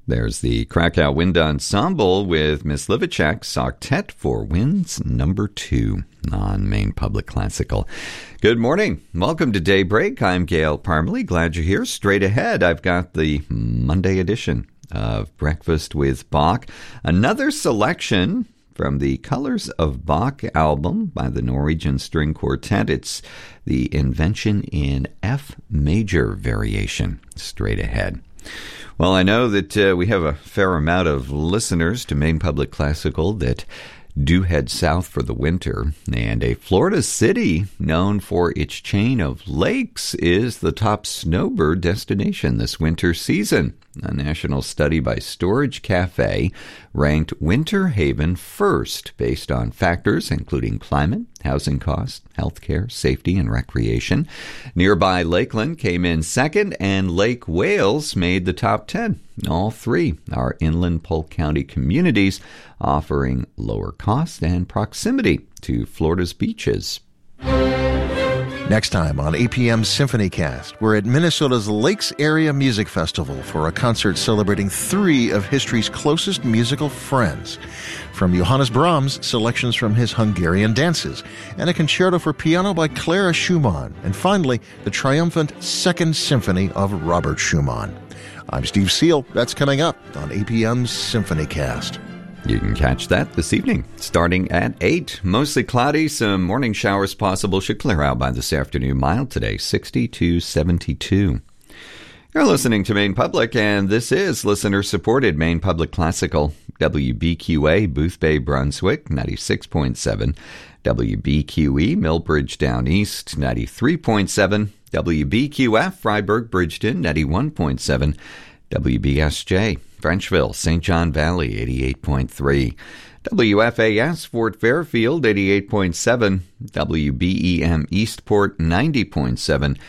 There's the Krakow Wind Ensemble with Miss Livicek's Octet for Winds number 2 on Maine Public Classical. Good morning. Welcome to Daybreak. I'm Gail Parmalee. Glad you're here. Straight ahead, I've got the Monday edition of Breakfast with Bach. Another selection from the Colors of Bach album by the Norwegian String Quartet. It's the Invention in F Major variation. Straight ahead. Well, I know that we have a fair amount of listeners to Maine Public Classical that do head south for the winter, and a Florida city known for its chain of lakes is the top snowbird destination this winter season. A national study by Storage Cafe ranked Winter Haven first based on factors including climate, housing costs, healthcare, safety, and recreation. Nearby Lakeland came in second, and Lake Wales made the top 10. All three are inland Polk County communities offering lower cost and proximity to Florida's beaches. Next time on APM's SymphonyCast, we're at Minnesota's Lakes Area Music Festival for a concert celebrating 3 of history's closest musical friends. From Johannes Brahms, selections from his Hungarian dances, and a concerto for piano by Clara Schumann, and finally, the triumphant Second Symphony of Robert Schumann. I'm Steve Seal. That's coming up on APM's SymphonyCast. You can catch that this evening, starting at 8. Mostly cloudy, some morning showers possible. Should clear out by this afternoon. Mild today, 60 to 72. You're listening to Maine Public, and this is listener-supported Maine Public Classical. WBQA, Boothbay, Brunswick, 96.7. WBQE, Millbridge Down East, 93.7. WBQF, Freiburg, Bridgeton, 91.7. WBSJ, Frenchville, St. John Valley, 88.3. WFAS, Fort Fairfield, 88.7. WBEM, Eastport, 90.7.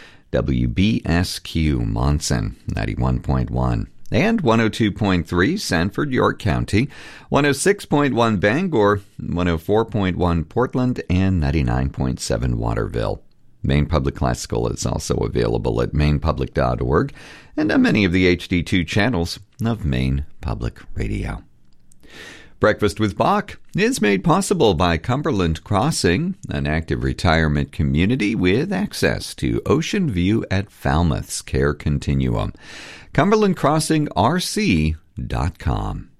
WBSQ, Monson, 91.1. And 102.3, Sanford, York County, 106.1, Bangor, 104.1, Portland, and 99.7, Waterville. Maine Public Classical is also available at mainepublic.org and on many of the HD2 channels of Maine Public Radio. Breakfast with Bach is made possible by Cumberland Crossing, an active retirement community with access to Ocean View at Falmouth's Care Continuum. CumberlandCrossingRC.com.